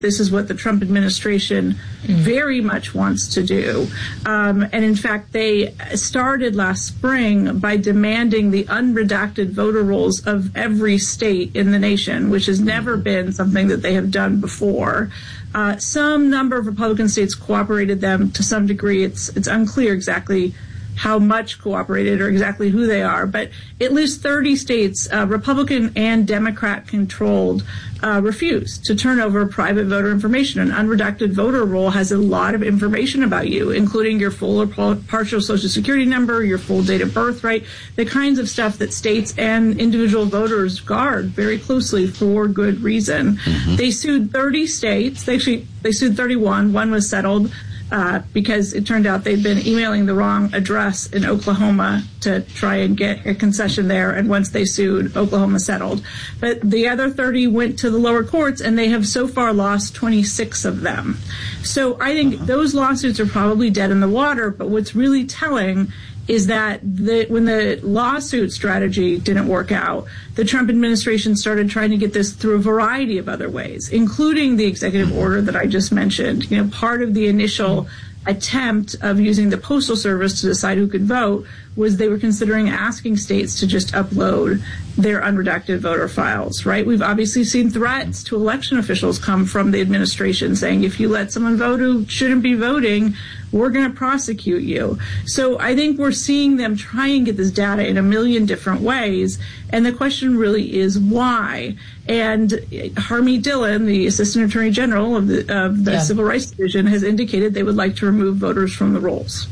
This is what the Trump administration very much wants to do. And in fact, they started last spring by demanding the unredacted voter rolls of every state in the nation, which has never been something that they have done before. Some number of Republican states cooperated them to some degree. It's unclear exactly how much cooperated or exactly who they are, but at least 30 states, Republican and Democrat controlled, refused to turn over private voter information. An unredacted voter roll has a lot of information about you, including your full or partial Social Security number, your full date of birth, right? The kinds of stuff that states and individual voters guard very closely for good reason. Mm-hmm. They sued 30 states. They sued 31. One was settled. Because it turned out they'd been emailing the wrong address in Oklahoma to try and get a concession there. And once they sued, Oklahoma settled. But the other 30 went to the lower courts, and they have so far lost 26 of them. So I think those lawsuits are probably dead in the water. But what's really telling is that when the lawsuit strategy didn't work out, the Trump administration started trying to get this through a variety of other ways, including the executive order that I just mentioned. You know, part of the initial attempt of using the Postal Service to decide who could vote was they were considering asking states to just upload their unredacted voter files, right? We've obviously seen threats to election officials come from the administration saying, if you let someone vote who shouldn't be voting, we're going to prosecute you. So I think we're seeing them try and get this data in a million different ways. And the question really is why? And Harmeet Dillon, the Assistant Attorney General of the Civil Rights Division, has indicated they would like to remove voters from the rolls.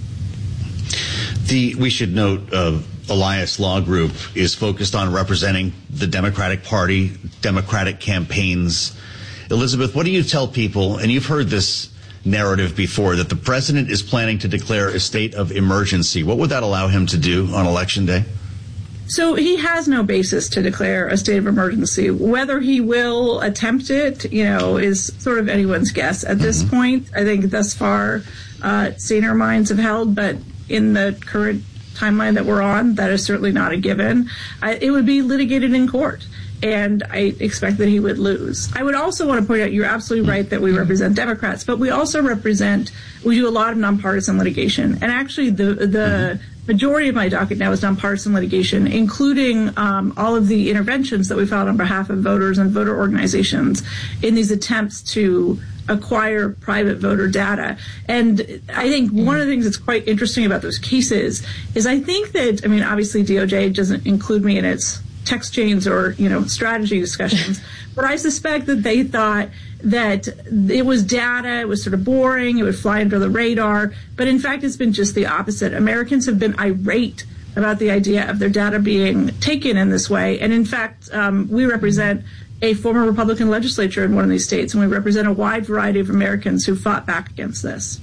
We should note Elias Law Group is focused on representing the Democratic Party, Democratic campaigns. Elizabeth, what do you tell people, and you've heard this narrative before, that the president is planning to declare a state of emergency? What would that allow him to do on Election Day? So he has no basis to declare a state of emergency. Whether he will attempt it, is sort of anyone's guess at this point. I think thus far, saner minds have held, but in the current timeline that we're on, that is certainly not a given. It would be litigated in court, and I expect that he would lose. I would also want to point out, you're absolutely right that we represent Democrats, but we also we do a lot of nonpartisan litigation. And actually the majority of my docket now is nonpartisan litigation, including all of the interventions that we filed on behalf of voters and voter organizations in these attempts to acquire private voter data. And I think one of the things that's quite interesting about those cases is I think that, obviously DOJ doesn't include me in its text chains or, strategy discussions, but I suspect that they thought that it was data, it was sort of boring, it would fly under the radar, but in fact it's been just the opposite. Americans have been irate about the idea of their data being taken in this way, and in fact we represent a former Republican legislature in one of these states, and we represent a wide variety of Americans who fought back against this.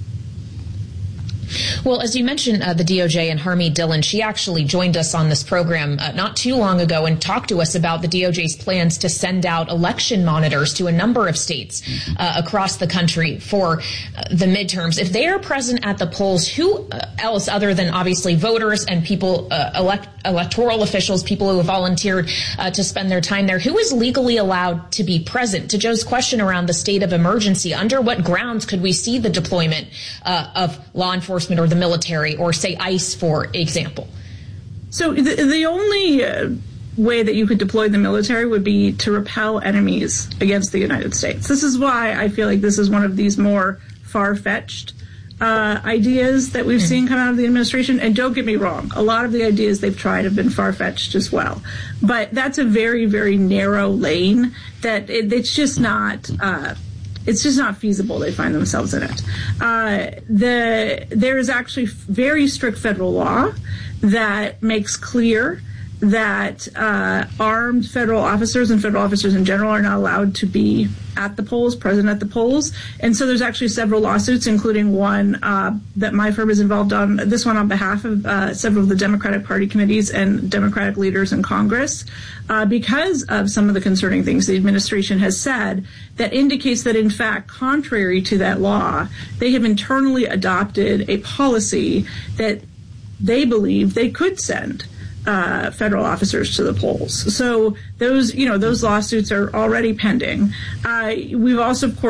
Well, as you mentioned, the DOJ and Harmeet Dillon, she actually joined us on this program not too long ago and talked to us about the DOJ's plans to send out election monitors to a number of states across the country for the midterms. If they are present at the polls, who else other than obviously voters and people, electoral officials, people who have volunteered to spend their time there, who is legally allowed to be present? To Joe's question around the state of emergency, under what grounds could we see the deployment of law enforcement or the military, or say ICE, for example? So the only way that you could deploy the military would be to repel enemies against the United States. This is why I feel like this is one of these more far-fetched ideas that we've seen come out of the administration. And don't get me wrong, a lot of the ideas they've tried have been far-fetched as well. But that's a very, very narrow lane that it's just not feasible they find themselves in it. There is actually very strict federal law that makes clear that armed federal officers and federal officers in general are not allowed to be at the polls, present at the polls. And so there's actually several lawsuits, including one that my firm is involved on, this one on behalf of several of the Democratic Party committees and Democratic leaders in Congress, because of some of the concerning things the administration has said that indicates that, in fact, contrary to that law, they have internally adopted a policy that they believe they could send federal officers to the polls. So those lawsuits are already pending. We've also, of course,